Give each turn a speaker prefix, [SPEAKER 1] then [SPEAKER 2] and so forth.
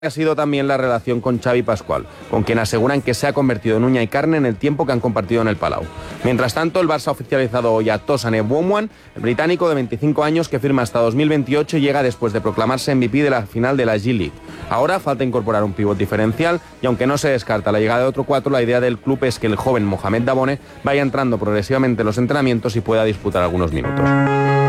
[SPEAKER 1] ha sido también la relación con Xavi Pascual, con quien aseguran que se ha convertido en uña y carne en el tiempo que han compartido en el Palau. Mientras tanto, el Barça ha oficializado hoy a Tosan Ebouamwan, el británico de 25 años que firma hasta 2028 y llega después de proclamarse MVP de la final de la G-League. Ahora falta incorporar un pívot diferencial y aunque no se descarta la llegada de otro 4, la idea del club es que el joven Mohamed Dabone vaya entrando progresivamente en los entrenamientos y pueda disputar algunos minutos.